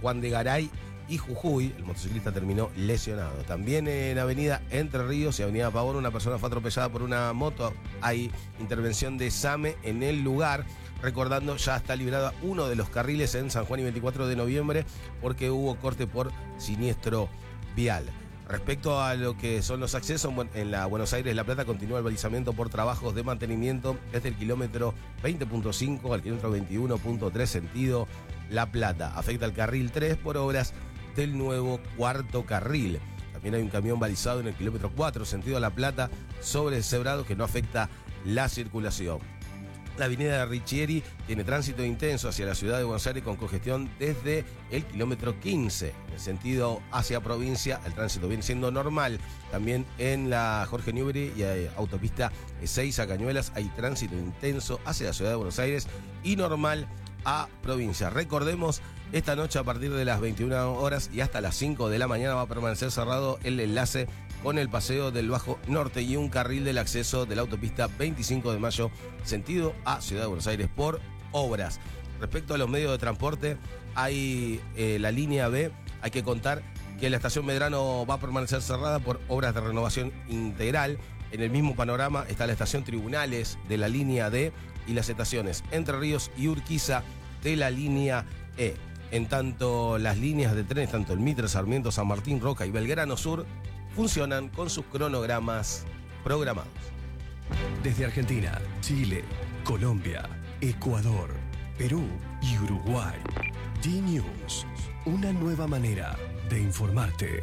Juan de Garay y Jujuy. El motociclista terminó lesionado. También en avenida Entre Ríos y avenida Pavón, una persona fue atropellada por una moto. Hay intervención de SAME en el lugar. Recordando, ya está librado uno de los carriles en San Juan y 24 de noviembre porque hubo corte por siniestro vial. Respecto a lo que son los accesos, en la Buenos Aires-La Plata continúa el balizamiento por trabajos de mantenimiento desde el kilómetro 20.5 al kilómetro 21.3 sentido La Plata. Afecta al carril 3 por obras del nuevo cuarto carril. También hay un camión balizado en el kilómetro 4 sentido La Plata sobre el cebrado que no afecta la circulación. La avenida de Richieri tiene tránsito intenso hacia la ciudad de Buenos Aires con congestión desde el kilómetro 15. En el sentido hacia provincia, el tránsito viene siendo normal. También en la Jorge Newbery y autopista 6 a Cañuelas hay tránsito intenso hacia la ciudad de Buenos Aires y normal a provincia. Recordemos, esta noche a partir de las 21 horas y hasta las 5 de la mañana va a permanecer cerrado el enlace con el paseo del Bajo Norte y un carril del acceso de la autopista 25 de mayo, sentido a Ciudad de Buenos Aires, por obras. Respecto a los medios de transporte, hay la línea B, hay que contar que la estación Medrano va a permanecer cerrada por obras de renovación integral. En el mismo panorama está la estación Tribunales de la línea D y las estaciones Entre Ríos y Urquiza de la línea E. En tanto, las líneas de trenes, tanto el Mitre, Sarmiento, San Martín, Roca y Belgrano Sur, funcionan con sus cronogramas programados. Desde Argentina, Chile, Colombia, Ecuador, Perú y Uruguay. D-News, una nueva manera de informarte.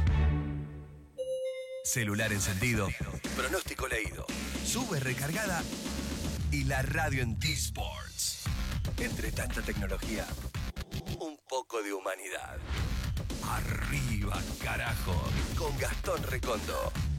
Celular encendido, pronóstico leído, sube recargada y la radio en D-Sports. Entre tanta tecnología, un poco de humanidad. Arriba, carajo, con Gastón Recondo.